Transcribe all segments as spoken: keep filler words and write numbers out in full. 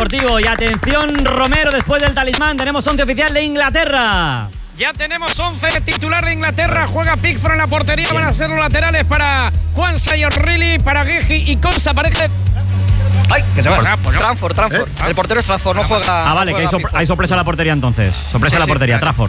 Deportivo. Y atención, Romero, después del talismán, tenemos once oficial de Inglaterra. Ya tenemos once titular de Inglaterra. Juega Pickford en la portería. Bien. Van a ser los laterales para Quansah y O'Reilly, para Guehi y Konsa. Parece. ¡Ay! ¿Qué se pasa? Pues no. Trafford, Trafford. ¿Eh? El portero es Trafford, no juega. Ah, vale, no que hay, sor hay sorpresa en la portería entonces. Sorpresa en sí, la portería, sí, Trafford.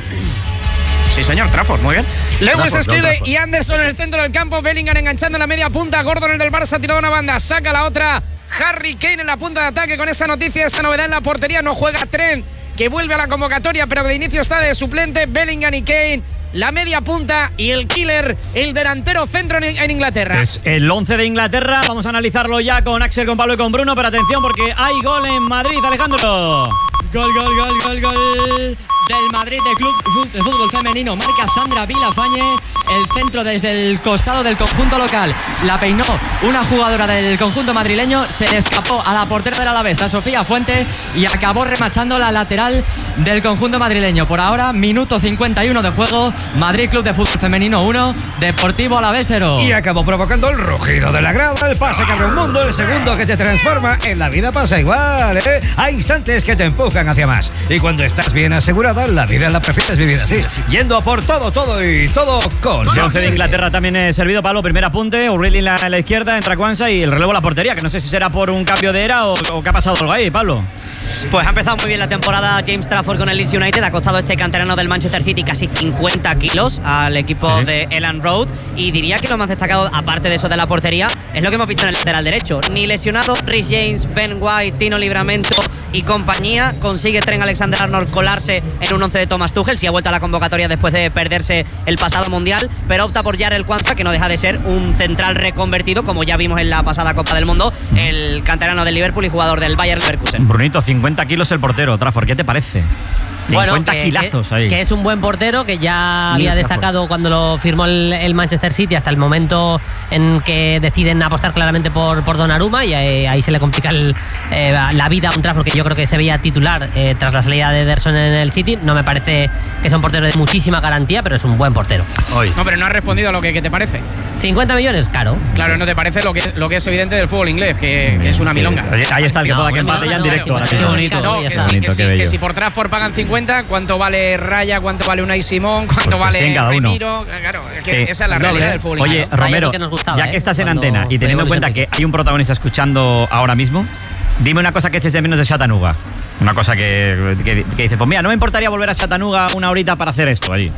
Sí, señor, Trafford, muy bien. Lewis Skelly y Anderson en el centro del campo. Bellingham enganchando en la media punta. Gordon, el del Barça, ha tirado una banda. Saca la otra. Harry Kane en la punta de ataque con esa noticia, esa novedad en la portería. No juega Trent, que vuelve a la convocatoria, pero de inicio está de suplente. Bellingham y Kane, la media punta, y el killer, el delantero centro en Inglaterra. Es el once de Inglaterra. Vamos a analizarlo ya con Axel, con Pablo y con Bruno. Pero atención, porque hay gol en Madrid, Alejandro. Gol, gol, gol, gol, gol del Madrid, del Club de Fútbol Femenino. Marca Sandra Vilafañe, el centro desde el costado del conjunto local. La peinó una jugadora del conjunto madrileño, se le escapó a la portera del Alavés, a Sofía Fuente, y acabó remachando la lateral del conjunto madrileño. Por ahora, minuto cincuenta y uno de juego. Madrid Club de Fútbol Femenino uno, Deportivo Alavés cero. Y acabó provocando el rugido de la grada, el pase que abre un mundo, el segundo que te transforma. En la vida pasa igual, ¿eh? Hay instantes que te empujan hacia más. Y cuando estás bien asegurada, la vida la prefieres vivir así, yendo a por todo, todo y todo con... El once de Inglaterra también he servido, Pablo. Primer apunte, O'Reilly en la, en la izquierda, entra Quansah y el relevo a la portería, que no sé si será por un cambio de era o, o que ha pasado algo ahí, Pablo. Pues ha empezado muy bien la temporada James Trafford con el Leeds United. Ha costado este canterano del Manchester City casi cincuenta kilos al equipo sí. de Elland Road. Y diría que lo más destacado, aparte de eso de la portería, es lo que hemos visto en el lateral derecho. Ni lesionado Rhys James, Ben White, Tino Livramento y compañía, consigue Trent Alexander-Arnold colarse en un once de Thomas Tuchel. Sí ha vuelto a la convocatoria después de perderse el pasado Mundial, pero opta por Jarell Quansah, que no deja de ser un central reconvertido, como ya vimos en la pasada Copa del Mundo, el canterano del Liverpool y jugador del Bayer Leverkusen. Brunito, cincuenta kilos el portero, Trafford, ¿qué te parece? cincuenta bueno, que, kilazos que, ahí. Que es un buen portero, que ya había destacado cuando lo firmó el, el Manchester City, hasta el momento en que deciden apostar claramente por, por Donnarumma, y ahí, ahí se le complica el, eh, la vida a un Trafford que yo creo que se veía titular eh, tras la salida de Ederson en el City. No me parece que sea un portero de muchísima garantía, pero es un buen portero. Hoy. No, pero no has respondido a lo que, que te parece. cincuenta millones, caro. Claro, no te parece lo que, lo que es evidente del fútbol inglés, que, que es una milonga. Oye, ahí está el que pueda que empate ya en directo. Qué bonito. No, que, sí, que, sí, que si por Trafford pagan cincuenta, ¿cuánto vale Raya, cuánto vale Unai Simón, cuánto pues vale pues Remiro? Claro, es que sí. Esa es la realidad no, del fútbol. Oye, Romero, que gustaba, ya que estás ¿eh? en antena y teniendo en cuenta que hay un protagonista escuchando ahora mismo, dime una cosa que eches de menos de Chattanooga. Una cosa que, que, que dice, pues mira, no me importaría volver a Chattanooga una horita para hacer esto allí.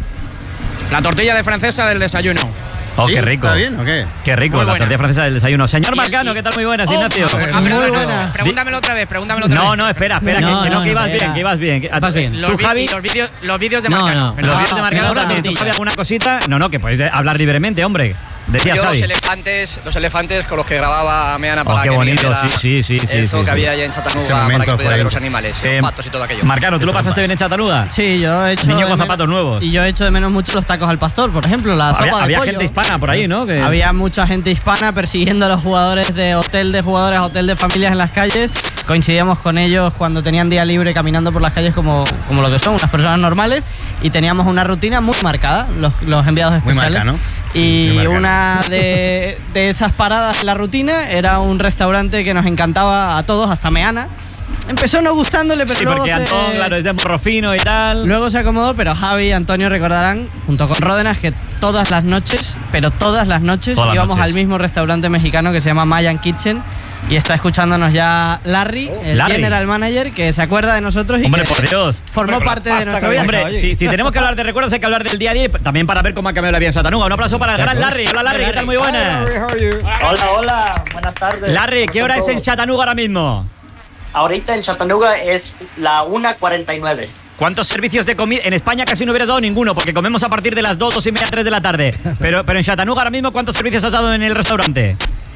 La tortilla de francesa del desayuno. Oh, ¿Sí? qué rico. ¿Está bien o qué? Qué rico, muy la buena. Tortilla francesa del desayuno. Señor Marcano, ¿qué tal? Muy buenas, oh, Ignacio. Ah, bueno, ah, perdón, no, no, pregúntamelo otra vez, pregúntamelo otra no, vez. No, no, espera, espera, no, que, que, no, que ibas no, bien, que ibas bien. Que, vas bien. Los, ¿Tú, Javi? Los vídeos los vídeos de no, Marcano. No, los ah, vídeos de Marcano también. ¿Tú, Javi, alguna cosita? No, no, que podéis hablar libremente, hombre. Decías, Yo Javi. los elefantes, los elefantes con los que grababa Meana para oh, qué que bonito, viera sí, sí, sí, sí, el zoo sí, que sí. había allá en Chattanooga para que pudiera ver los animales, eh, los patos y todo aquello. Marcano, ¿tú lo pasaste bien en Chattanooga? Sí, yo he hecho Niño con menos, zapatos nuevos. Y yo he hecho de menos mucho los tacos al pastor, por ejemplo, la sopa había, de había pollo. gente hispana por ahí, ¿no? Que... Había mucha gente hispana persiguiendo a los jugadores de hotel de jugadores a hotel de familias en las calles. Coincidíamos con ellos cuando tenían día libre caminando por las calles como, como lo que son, unas personas normales, y teníamos una rutina muy marcada, los, los enviados especiales. Muy marca, ¿no? Y una de, de esas paradas en la rutina era un restaurante que nos encantaba a todos, hasta Meana. Empezó no gustándole, pero sí, luego porque se... Antón, claro, es de morro fino y tal. Luego se acomodó, pero Javi y Antonio recordarán, junto con Ródenas, que todas las noches, pero todas las noches, todas íbamos las noches. al mismo restaurante mexicano que se llama Mayan Kitchen. Y está escuchándonos ya Larry, oh, el Larry. general manager, que se acuerda de nosotros y hombre, que por Dios. formó hombre, parte de nuestro viaje. Hombre, si, si tenemos que hablar de recuerdos, hay que hablar del día a día, también para ver cómo ha cambiado la vida en Chattanooga. Un aplauso para el gran Larry. Hola, Larry, ¿qué tal? Muy buenas. Hola, hola, buenas tardes. Larry, ¿qué hora es en Chattanooga ahora mismo? Ahorita en Chattanooga es la una cuarenta y nueve. ¿Cuántos servicios de comida? En España casi no hubieras dado ninguno, porque comemos a partir de las dos, dos y media, tres de la tarde. Pero, pero en Chattanooga ahora mismo, ¿cuántos servicios has dado en el restaurante?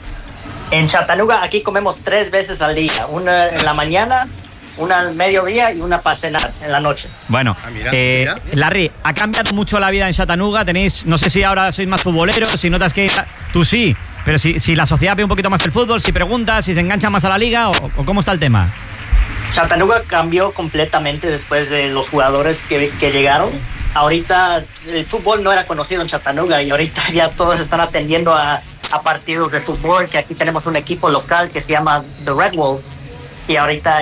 En Chattanooga aquí comemos tres veces al día. Una en la mañana, una al mediodía y una para cenar en la noche. Bueno, ah, mira, eh, mira. Larry, ¿ha cambiado mucho la vida en Chattanooga? Tenéis, no sé si ahora sois más futboleros, si notas que... Tú sí, pero si, si la sociedad ve un poquito más el fútbol, si preguntas, si se engancha más a la liga, o, o ¿cómo está el tema? Chattanooga cambió completamente después de los jugadores que, que llegaron. Ahorita el fútbol no era conocido en Chattanooga y ahorita ya todos están atendiendo a, a partidos de fútbol, que aquí tenemos un equipo local que se llama The Red Wolves y ahorita